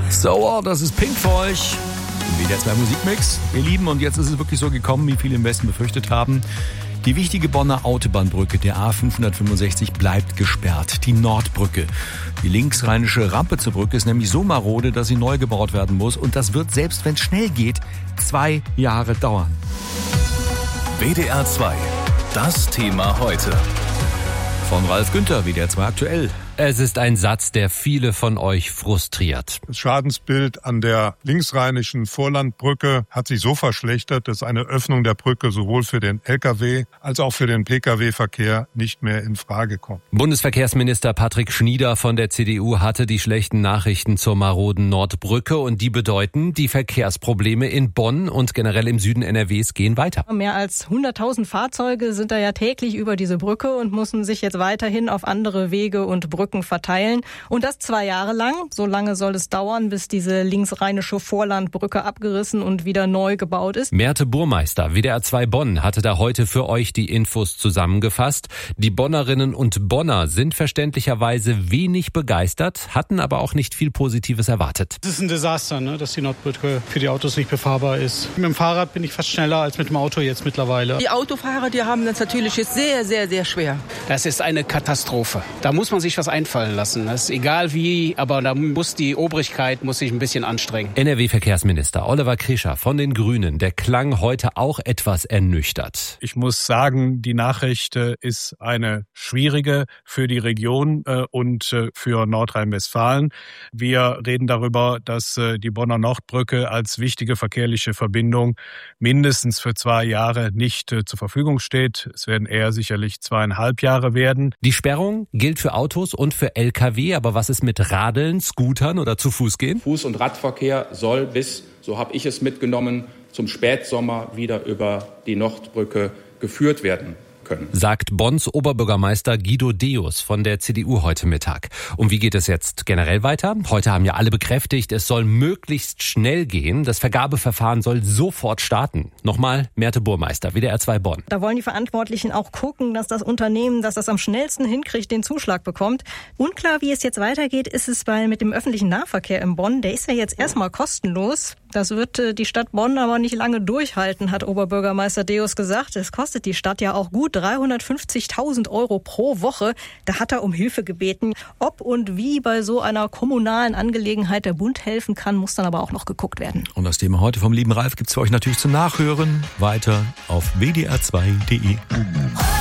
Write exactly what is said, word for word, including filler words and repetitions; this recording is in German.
So, das ist Pink für euch. Wieder zwei Musikmix. Ihr Lieben, und jetzt ist es wirklich so gekommen, wie viele im Westen befürchtet haben. Die wichtige Bonner Autobahnbrücke, der A fünfhundertfünfundsechzig, bleibt gesperrt. Die Nordbrücke. Die linksrheinische Rampe zur Brücke ist nämlich so marode, dass sie neu gebaut werden muss. Und das wird, selbst wenn es schnell geht, zwei Jahre dauern. W D R zwei. Das Thema heute. Von Ralf Günther, W D R zwei aktuell. Es ist ein Satz, der viele von euch frustriert. Das Schadensbild an der linksrheinischen Vorlandbrücke hat sich so verschlechtert, dass eine Öffnung der Brücke sowohl für den L K W als auch für den P K W-Verkehr nicht mehr in Frage kommt. Bundesverkehrsminister Patrick Schnieder von der C D U hatte die schlechten Nachrichten zur maroden Nordbrücke, und die bedeuten, die Verkehrsprobleme in Bonn und generell im Süden N R Ws gehen weiter. Mehr als hunderttausend Fahrzeuge sind da ja täglich über diese Brücke und müssen sich jetzt weiterhin auf andere Wege und Brücken verteilen. Und das zwei Jahre lang. So lange soll es dauern, bis diese linksrheinische Vorlandbrücke abgerissen und wieder neu gebaut ist. Merte Burmeister, W D R zwei Bonn, hatte da heute für euch die Infos zusammengefasst. Die Bonnerinnen und Bonner sind verständlicherweise wenig begeistert, hatten aber auch nicht viel Positives erwartet. Es ist ein Desaster, ne, dass die Nordbrücke für die Autos nicht befahrbar ist. Mit dem Fahrrad bin ich fast schneller als mit dem Auto jetzt mittlerweile. Die Autofahrer, die haben das natürlich jetzt sehr, sehr, sehr schwer. Das ist eine Katastrophe. Da muss man sich was einfallen lassen. Das ist egal wie, aber da muss die Obrigkeit muss sich ein bisschen anstrengen. N R W-Verkehrsminister Oliver Krischer von den Grünen, der klang heute auch etwas ernüchtert. Ich muss sagen, die Nachricht ist eine schwierige für die Region und für Nordrhein-Westfalen. Wir reden darüber, dass die Bonner Nordbrücke als wichtige verkehrliche Verbindung mindestens für zwei Jahre nicht zur Verfügung steht. Es werden eher sicherlich zweieinhalb Jahre werden. Die Sperrung gilt für Autos und für L K W, aber was ist mit Radeln, Scootern oder zu Fuß gehen? Fuß- und Radverkehr soll bis, so habe ich es mitgenommen, zum Spätsommer wieder über die Nordbrücke geführt werden können. Sagt Bonns Oberbürgermeister Guido Deus von der C D U heute Mittag. Und wie geht es jetzt generell weiter? Heute haben ja alle bekräftigt, es soll möglichst schnell gehen. Das Vergabeverfahren soll sofort starten. Nochmal Merte Burmeister, W D R zwei Bonn. Da wollen die Verantwortlichen auch gucken, dass das Unternehmen, das das am schnellsten hinkriegt, den Zuschlag bekommt. Unklar, wie es jetzt weitergeht, ist es bei mit dem öffentlichen Nahverkehr in Bonn. Der ist ja jetzt erstmal kostenlos. Das wird die Stadt Bonn aber nicht lange durchhalten, hat Oberbürgermeister Deus gesagt. Es kostet die Stadt ja auch gut dreihundertfünfzigtausend Euro pro Woche. Da hat er um Hilfe gebeten. Ob und wie bei so einer kommunalen Angelegenheit der Bund helfen kann, muss dann aber auch noch geguckt werden. Und das Thema heute vom lieben Ralf gibt's für euch natürlich zum Nachhören. Weiter auf w d r zwei punkt d e.